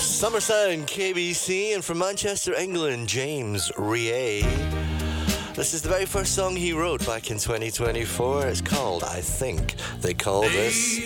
Summersound KBC, and from Manchester, England, James Rie. This is the very first song he wrote back in 2024. It's called I Think They Call This